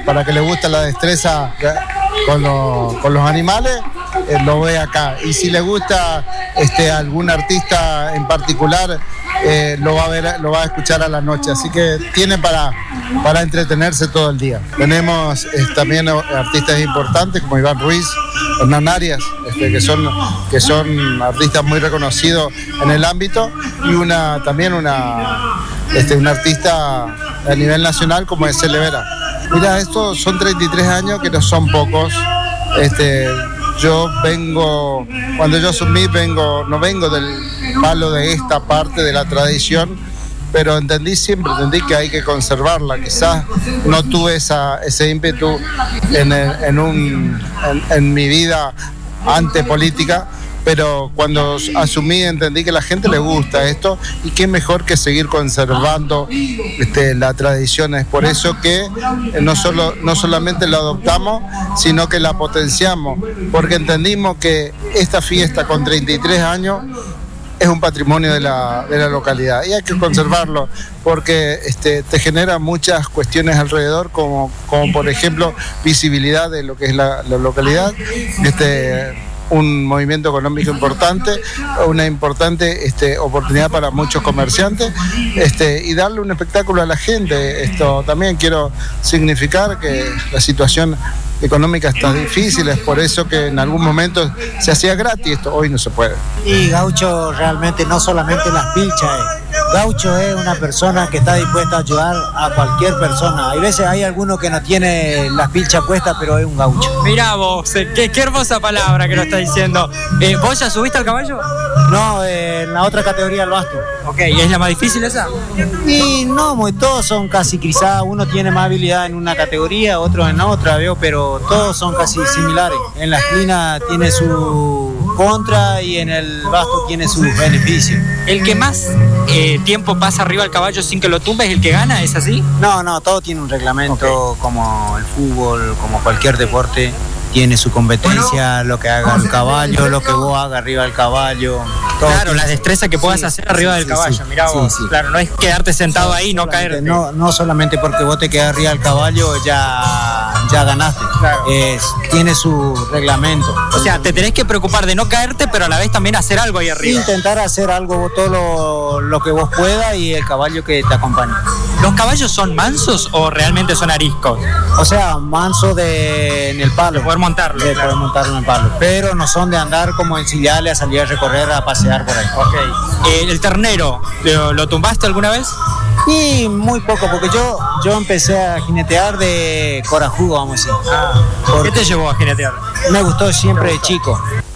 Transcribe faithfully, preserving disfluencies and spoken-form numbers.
para que le guste la destreza con, lo, con los animales, eh, lo ve acá. Y si le gusta este, algún artista en particular, eh, lo va a ver, lo va a escuchar a la noche. Así que tiene para, para entretenerse todo el día. Tenemos eh, también artistas importantes como Iván Ruiz, Hernán Arias, este, que son que son artistas muy reconocidos en el ámbito, y una también una este, un artista a nivel nacional como es Cele Vera. Mira, estos son treinta y tres años, que no son pocos. Este, yo vengo, cuando yo asumí, vengo, no vengo del palo de esta parte de la tradición, pero entendí siempre, entendí que hay que conservarla. Quizás no tuve esa, ese ímpetu en, el, en, un, en, en mi vida antepolítica, pero cuando asumí entendí que a la gente le gusta esto, y qué mejor que seguir conservando este, la tradición. Es por eso que no, solo, no solamente la adoptamos, sino que la potenciamos, porque entendimos que esta fiesta con treinta y tres años es un patrimonio de la, de la localidad, y hay que conservarlo, porque este, te genera muchas cuestiones alrededor, como, como por ejemplo visibilidad de lo que es la, la localidad, este, un movimiento económico importante, una importante este, oportunidad para muchos comerciantes, este, y darle un espectáculo a la gente. Esto también quiero significar que la situación económica está difícil, es por eso que en algún momento se hacía gratis, esto hoy no se puede. Y Gaucho realmente no solamente las pilchas, eh. Gaucho es una persona que está dispuesta a ayudar a cualquier persona. Hay veces hay alguno que no tiene las pilchas puestas, pero es un gaucho. Mirá vos, eh, qué, qué hermosa palabra que lo está diciendo. Eh, ¿Vos ya subiste al caballo? No, eh, en la otra categoría el basto. Ok, ¿y es la más difícil esa? Y no, muy, todos son casi quizás, uno tiene más habilidad en una categoría, otro en otra, veo, pero todos son casi similares. En la esquina tiene su contra y en el basto tiene sus beneficios. ¿El que más eh, tiempo pasa arriba del caballo sin que lo tumbe es el que gana? ¿Es así? No, no, todo tiene un reglamento, okay. Como el fútbol, como cualquier deporte. Tiene su competencia, lo que haga el caballo, lo que vos hagas arriba del caballo. Claro, la destreza que puedas sí, hacer arriba sí, del caballo, sí, mirá vos. Sí, sí. Claro, no es quedarte sentado sí, ahí y no caerte. No, no solamente porque vos te quedas arriba del caballo ya, ya ganaste. Claro. Eh, tiene su reglamento. O sea, te tenés que preocupar de no caerte, pero a la vez también hacer algo ahí arriba. Intentar hacer algo, todo lo, lo que vos puedas, y el caballo que te acompañe. ¿Los caballos son mansos o realmente son ariscos? O sea, manso de, en el palo. Poder montarlo. De claro. poder montarlo en el palo. Pero no son de andar como en sillales, a salir a recorrer, a pasear por ahí. Ok. Eh, ¿El ternero, ¿lo, lo tumbaste alguna vez? Y muy poco, porque yo, yo empecé a jinetear de corajudo, vamos a decir. Ah, ¿por qué te llevó a jinetear? Me gustó siempre de chico.